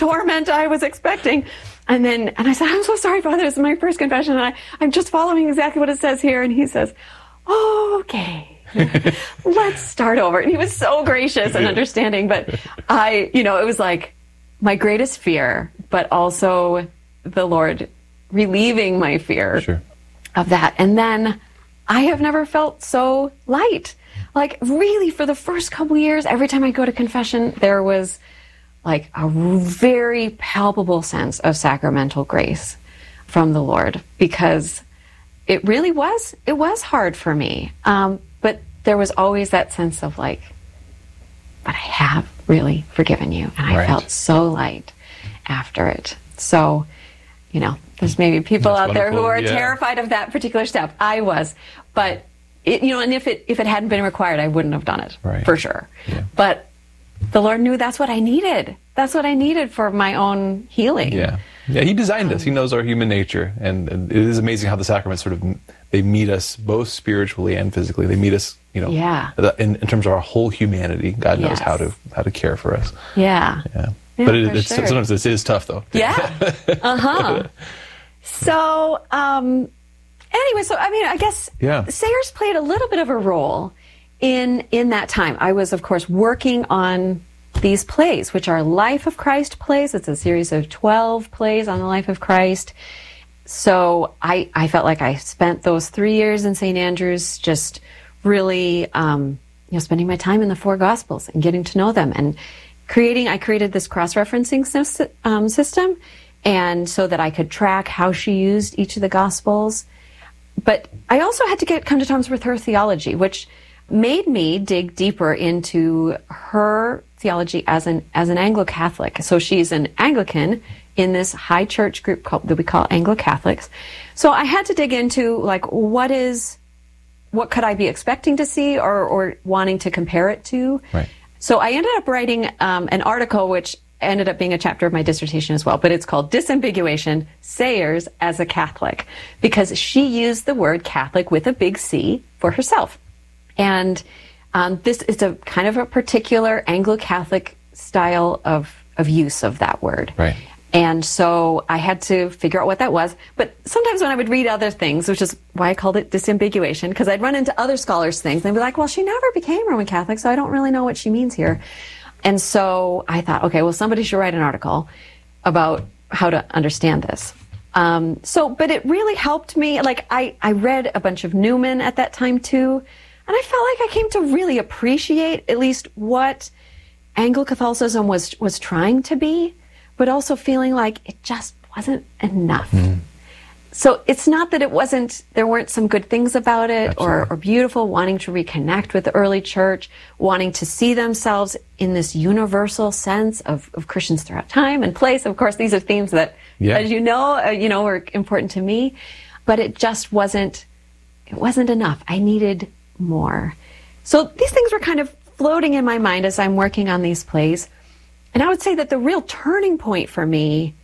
torment I was expecting. And I said, I'm so sorry, Father, this is my first confession, and I'm just following exactly what it says here. And he says, oh, okay, let's start over. And he was so gracious and understanding, but it was like my greatest fear, but also the Lord relieving my fear of that. And then I have never felt so light. Like, really, for the first couple years, every time I go to confession, there was like a very palpable sense of sacramental grace from the Lord, because it really was hard for me. But there was always that sense of like, but I have really forgiven you. And I felt so light after it. So, there's maybe people out there who are terrified of that particular step. I was, but and if it hadn't been required, I wouldn't have done it for sure. Yeah. But the Lord knew that's what I needed. That's what I needed for my own healing. Yeah. Yeah, He designed us. He knows our human nature. And it is amazing how the sacraments they meet us both spiritually and physically. They meet us, in terms of our whole humanity. God knows how to care for us. Yeah. Yeah. But sometimes it is tough, though. Yeah. So, anyway, I guess Sayers played a little bit of a role in that time. I was, of course, working on these plays, which are Life of Christ plays. It's a series of 12 plays on the life of Christ. So I felt like I spent those 3 years in St. Andrews just really, spending my time in the four Gospels and getting to know them. And I created this cross-referencing system, and so that I could track how she used each of the Gospels. But I also had to come to terms with her theology, which made me dig deeper into her theology as an Anglo-Catholic. So she's an Anglican in this high church group that we call Anglo-Catholics. So I had to dig into what could I be expecting to see or wanting to compare it to. Right. So I ended up writing an article which ended up being a chapter of my dissertation as well, but it's called Disambiguation, Sayers as a Catholic, because she used the word Catholic with a big C for herself. And this is a kind of a particular Anglo-Catholic style of use of that word. Right. And so I had to figure out what that was. But sometimes when I would read other things, which is why I called it disambiguation, because I'd run into other scholars' things, and they'd be like, well, she never became Roman Catholic, so I don't really know what she means here. And so I thought, okay, well, somebody should write an article about how to understand this. But it really helped me. I read a bunch of Newman at that time, too. And I felt like I came to really appreciate at least what Anglo-Catholicism was trying to be, but also feeling like it just wasn't enough. Mm. So it's not that there weren't some good things about it or beautiful, wanting to reconnect with the early church, wanting to see themselves in this universal sense of Christians throughout time and place. Of course, these are themes that, as you know, were important to me, but it just wasn't enough. I needed more. So these things were kind of floating in my mind as I'm working on these plays. And I would say that the real turning point for me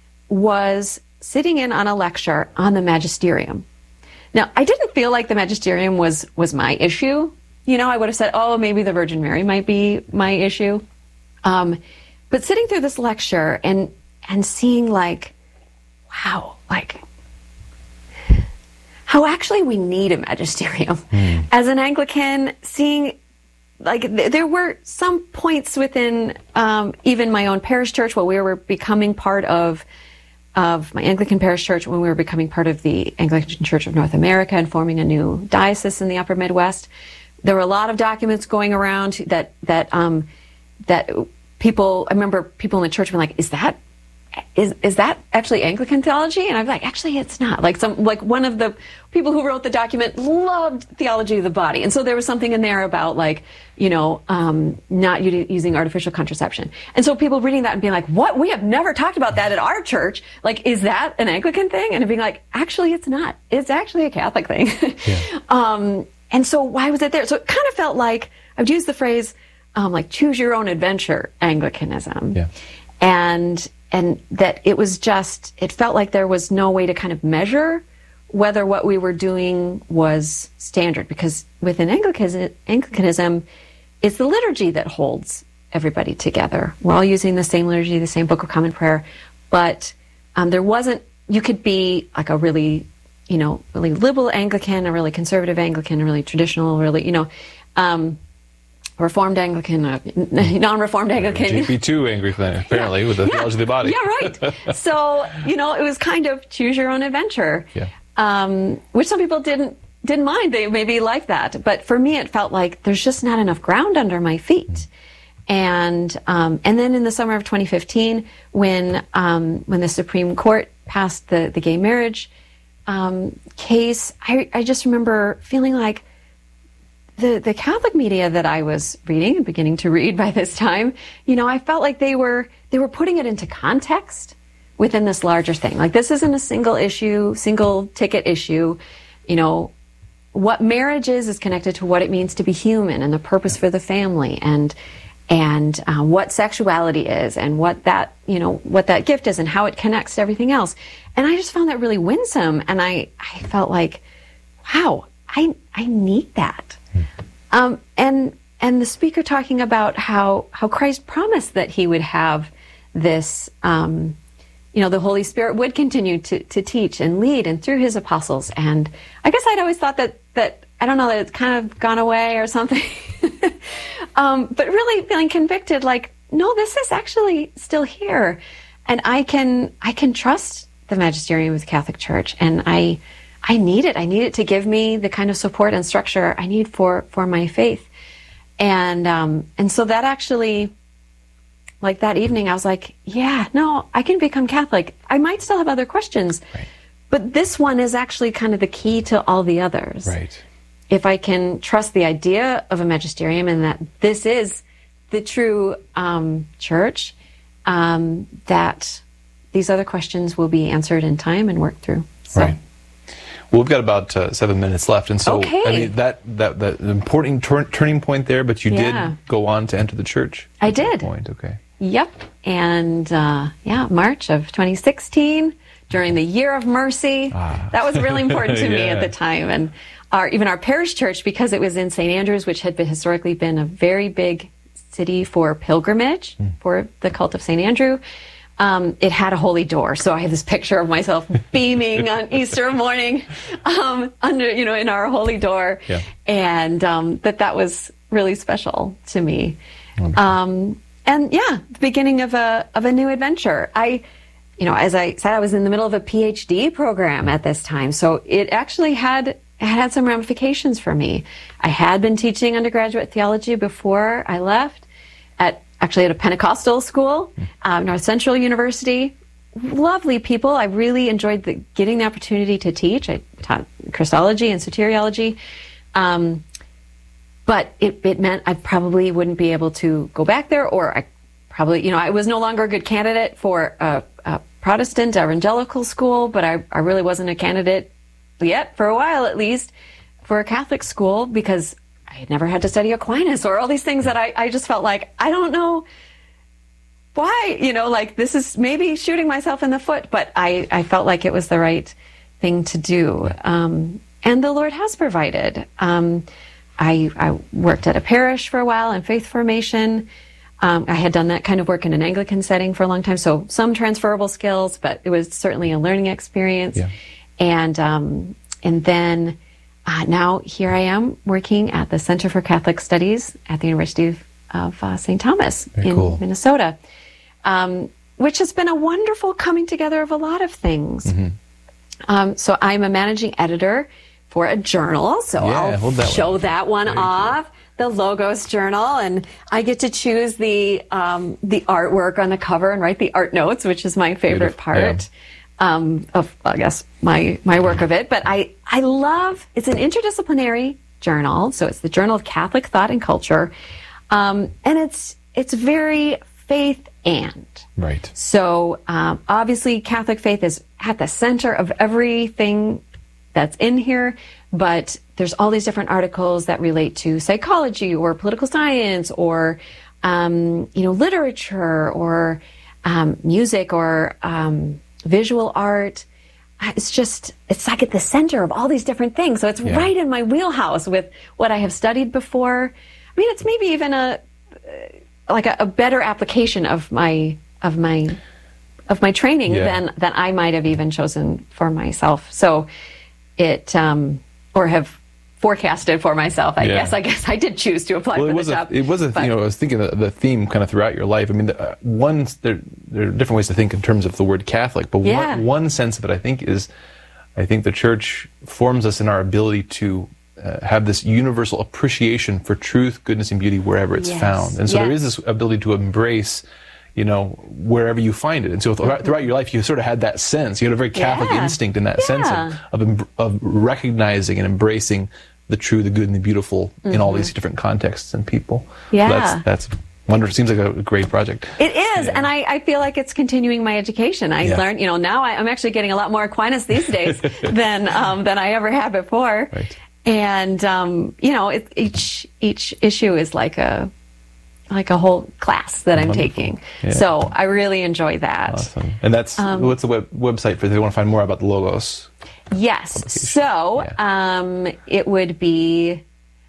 was sitting in on a lecture on the magisterium. Now, I didn't feel like the magisterium was my issue. I would have said, oh, maybe the Virgin Mary might be my issue. But sitting through this lecture and seeing wow, how actually we need a magisterium. Mm. As an Anglican, seeing there were some points within even my own parish church where we were becoming part of my Anglican parish church, when we were becoming part of the Anglican Church of North America and forming a new diocese in the Upper Midwest. There were a lot of documents going around that people. I remember people in the church being like, "Is that actually Anglican theology?" And I'm like, "Actually, it's not." One of the people who wrote the document loved theology of the body, and so there was something in there about not using artificial contraception. And so people reading that and being like, "What? We have never talked about that at our church. Is that an Anglican thing?" And being like, "Actually, it's not. It's actually a Catholic thing." Yeah. And so why was it there? So it kind of felt like I've used the phrase choose your own adventure Anglicanism. Yeah. And that it felt like there was no way to kind of measure whether what we were doing was standard, because within Anglicanism, it's the liturgy that holds everybody together. We're all using the same liturgy, the same Book of Common Prayer, but there wasn't, you could be like a really, really liberal Anglican, a really conservative Anglican, a really traditional, really, Reformed Anglican, non-Reformed Anglican. GP2 Anglican, apparently, with the theology of the body. Yeah, right. So, it was kind of choose your own adventure, which some people didn't mind. They maybe liked that. But for me, it felt like there's just not enough ground under my feet. And then in the summer of 2015, when the Supreme Court passed the gay marriage case, I just remember feeling like the Catholic media that I was reading and beginning to read by this time, I felt like they were putting it into context within this larger thing. Like, this isn't a single ticket issue. What marriage is connected to what it means to be human and the purpose for the family, and what sexuality is, and what that gift is, and how it connects to everything else. And I just found that really winsome, and I felt like, wow, I need that. And the speaker talking about how Christ promised that he would have this, the Holy Spirit would continue to teach and lead, and through his apostles. And I guess I'd always thought that I don't know, that it's kind of gone away or something. But really feeling convicted, like, no, this is actually still here. And I can trust the magisterium of the Catholic Church, and I need it. I need it to give me the kind of support and structure I need for my faith. And so that actually, like that evening, I was like, yeah, no, I can become Catholic. I might still have other questions, right, but this one is actually kind of the key to all the others. Right. If I can trust the idea of a magisterium and that this is the true church, that these other questions will be answered in time and worked through. So. Right. Well, we've got about 7 minutes left, and so okay. I mean that important turning point there. But you did go on to enter the church. I did. That point. Okay. Yep. And March of 2016, during the Year of Mercy, that was really important to me at the time, and even our parish church, because it was in St. Andrews, which had historically been a very big city for pilgrimage for the cult of St. Andrew. It had a holy door, so I have this picture of myself beaming on Easter morning, under in our holy door, and that was really special to me. And the beginning of a new adventure. As I said, I was in the middle of a PhD program at this time, so it actually had some ramifications for me. I had been teaching undergraduate theology before I left at a Pentecostal school, North Central University. Lovely people. I really enjoyed getting the opportunity to teach. I taught Christology and soteriology. But it meant I probably wouldn't be able to go back there, or I was no longer a good candidate for a Protestant evangelical school, but I really wasn't a candidate yet, for a while at least, for a Catholic school, because I had never had to study Aquinas or all these things that I just felt like, I don't know why, this is maybe shooting myself in the foot, but I felt like it was the right thing to do. And the Lord has provided. I worked at a parish for a while in faith formation. I had done that kind of work in an Anglican setting for a long time, so some transferable skills, but it was certainly a learning experience. Yeah. And then now here I am working at the Center for Catholic Studies at the University of St. Thomas in Minnesota, which has been a wonderful coming together of a lot of things. Mm-hmm. So I'm a managing editor for a journal, so I'll show that one off, the Logos Journal, and I get to choose the artwork on the cover and write the art notes, which is my favorite part. Of, I guess, my work of it. But I love, it's an interdisciplinary journal, so it's the Journal of Catholic Thought and Culture, and it's very faith and. Right. So obviously Catholic faith is at the center of everything that's in here, but there's all these different articles that relate to psychology or political science or literature or music or visual art. It's like at the center of all these different things. So it's right in my wheelhouse with what I have studied before. I mean, it's maybe even like a better application of my training than I might have even chosen for myself. So or have forecasted for myself. I guess I did choose to apply for the job. I was thinking the theme kind of throughout your life. I mean, there are different ways to think in terms of the word Catholic, but one sense of it, I think the church forms us in our ability to have this universal appreciation for truth, goodness, and beauty wherever it's found. And so there is this ability to embrace, wherever you find it. And so throughout your life, you sort of had that sense. You had a very Catholic instinct in that sense of recognizing and embracing the true, the good, and the beautiful in all these different contexts and people. Yeah. So that's wonderful. Seems like a great project. It is, and I feel like it's continuing my education. I learned, now I'm actually getting a lot more Aquinas these days than I ever had before. Right. And each issue is like a whole class that I'm taking. Yeah. So I really enjoy that. Awesome. And that's what's the website for if they want to find more about the Logos? Yes. So it would be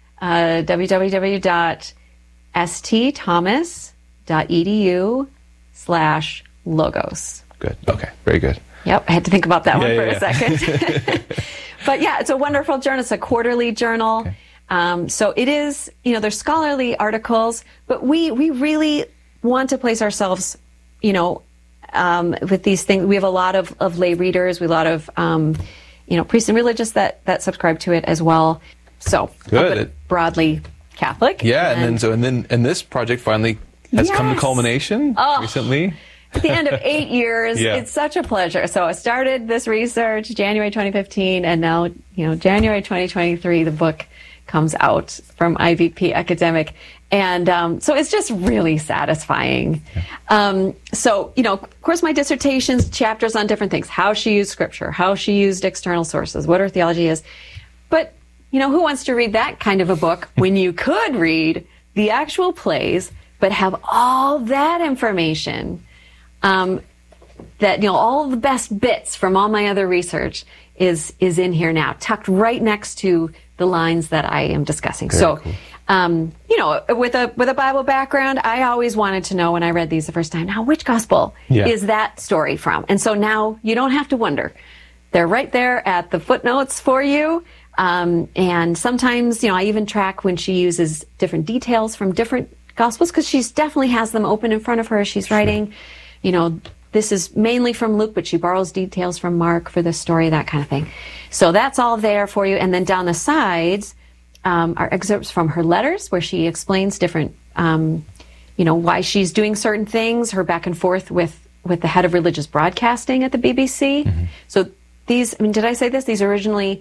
www.stthomas.edu/logos. Good. Okay. Very good. Yep. I had to think about that one for a second. But it's a wonderful journal. It's a quarterly journal. Okay. So it is, there's scholarly articles, but we really want to place ourselves, with these things. We have a lot of lay readers, we have a lot of, priests and religious that subscribe to it as well. So good. Broadly Catholic. Yeah, and then this project finally has come to culmination recently. At the end of 8 years, it's such a pleasure. So I started this research January 2015, and now, January 2023, the book comes out from IVP Academic. And so it's just really satisfying. So, of course, my dissertation's chapters on different things, how she used Scripture, how she used external sources, what her theology is. But, who wants to read that kind of a book when you could read the actual plays, but have all that information, that, all the best bits from all my other research is in here now, tucked right next to the lines that I am discussing. Very cool. With a Bible background, I always wanted to know when I read these the first time, now which gospel is that story from? And so now you don't have to wonder. They're right there at the footnotes for you. And sometimes, I even track when she uses different details from different gospels, because she definitely has them open in front of her as she's writing. This is mainly from Luke, but she borrows details from Mark for this story, that kind of thing. So that's all there for you. And then down the sides are excerpts from her letters where she explains different, why she's doing certain things, her back and forth with the head of religious broadcasting at the BBC. Mm-hmm. So these, did I say this? These are originally,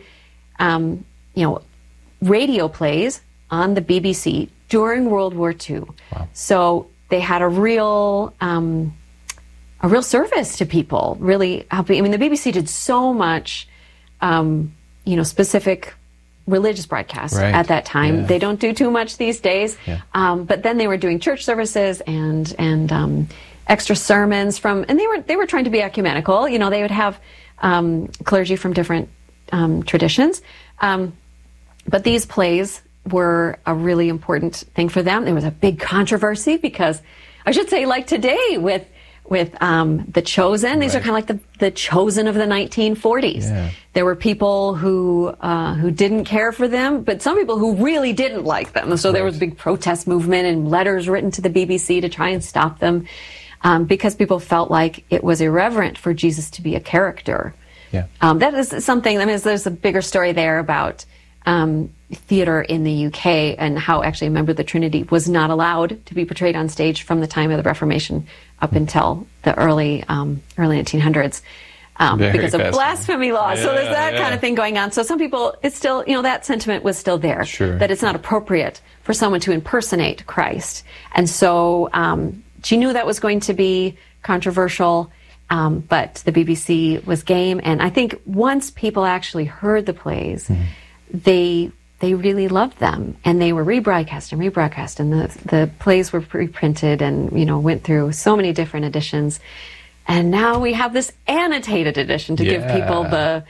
radio plays on the BBC during World War II. Wow. So they had a real service to people, really helping. The BBC did so much, specific religious broadcasts at that time. Yeah. They don't do too much these days. Yeah. But then they were doing church services and extra sermons and they were trying to be ecumenical. They would have clergy from different traditions. But these plays were a really important thing for them. There was a big controversy because, I should say, like today with The Chosen. These are kind of like the Chosen of the 1940s. Yeah. There were people who didn't care for them, but some people who really didn't like them. So there was a big protest movement and letters written to the BBC to try and stop them because people felt like it was irreverent for Jesus to be a character. Yeah. That is something, there's a bigger story there about theater in the UK and how actually a member of the Trinity was not allowed to be portrayed on stage from the time of the Reformation up until the early 1900s because of blasphemy laws. So there's that kind of thing going on. So some people, it's still, that sentiment was still there, that it's not appropriate for someone to impersonate Christ. And so she knew that was going to be controversial, but the BBC was game. And I think once people actually heard the plays, they really loved them, and they were rebroadcast, and the plays were reprinted and, went through so many different editions. And now we have this annotated edition to give people the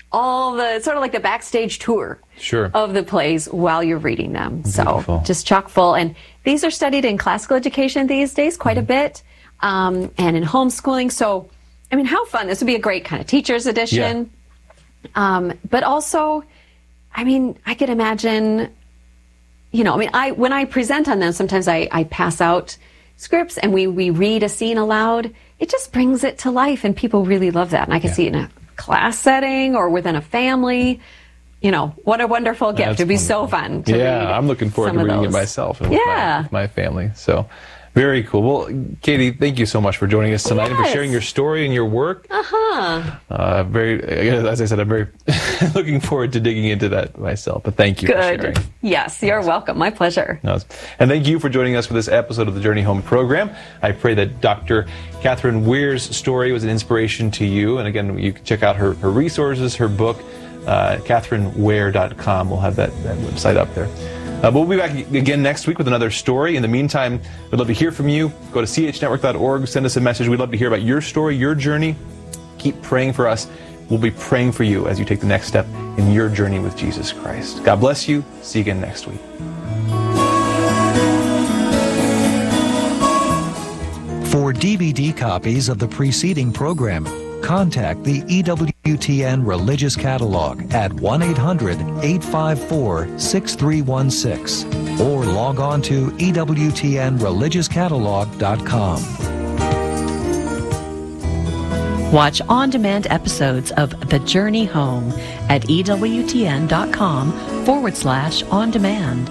all the sort of like the backstage tour of the plays while you're reading them. Beautiful. So just chock full. And these are studied in classical education these days quite a bit, and in homeschooling. So, I mean, how fun. This would be a great kind of teacher's edition. Yeah. But also, I mean, I could imagine, you know, I mean, when I present on them, sometimes I pass out scripts and we read a scene aloud. It just brings it to life, and people really love that. And I can see it in a class setting or within a family. You know, what a wonderful gift. It'd be so fun to read. Yeah, I'm looking forward to reading it myself and with my family. So, very cool. Well, Katie, thank you so much for joining us tonight and for sharing your story and your work. As I said, I'm very looking forward to digging into that myself. But thank you for sharing. Yes, you're welcome. My pleasure. And thank you for joining us for this episode of the Journey Home program. I pray that Dr. Catherine Weir's story was an inspiration to you. And again, you can check out her resources, her book, CatherineWeir.com. We'll have that website up there. But we'll be back again next week with another story. In the meantime, we'd love to hear from you. Go to chnetwork.org, send us a message. We'd love to hear about your story, your journey. Keep praying for us. We'll be praying for you as you take the next step in your journey with Jesus Christ. God bless you. See you again next week. For DVD copies of the preceding program, contact the EWTN Religious Catalog at 1-800-854-6316 or log on to EWTNReligiousCatalog.com. Watch on-demand episodes of The Journey Home at EWTN.com/on-demand.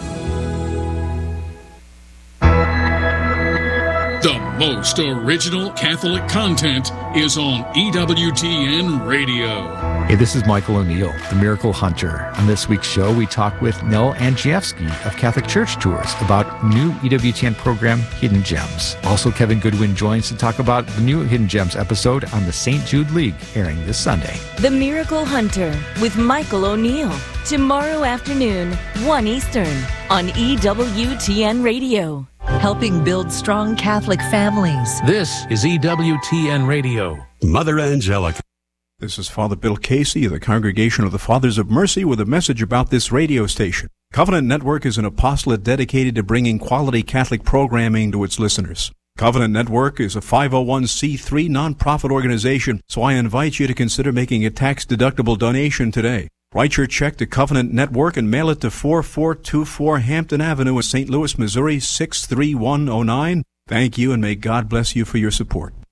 The most original Catholic content is on EWTN Radio. Hey, this is Michael O'Neill, the Miracle Hunter. On this week's show, we talk with Nell Andrzejewski of Catholic Church Tours about new EWTN program, Hidden Gems. Also, Kevin Goodwin joins to talk about the new Hidden Gems episode on the St. Jude League, airing this Sunday. The Miracle Hunter with Michael O'Neill. Tomorrow afternoon, 1 Eastern, on EWTN Radio. Helping build strong Catholic families. This is EWTN Radio. Mother Angelica. This is Father Bill Casey of the Congregation of the Fathers of Mercy with a message about this radio station. Covenant Network is an apostolate dedicated to bringing quality Catholic programming to its listeners. Covenant Network is a 501c3 nonprofit organization, so I invite you to consider making a tax-deductible donation today. Write your check to Covenant Network and mail it to 4424 Hampton Avenue in St. Louis, Missouri 63109. Thank you, and may God bless you for your support.